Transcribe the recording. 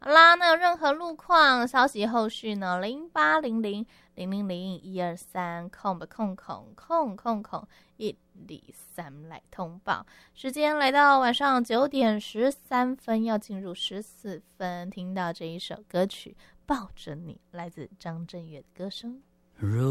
好啦，那有任何路况消息后续呢？0800000123123来通报。时间来到晚上9点13分，要进入14分，听到这一首歌曲《抱着你》，来自张震岳的歌声。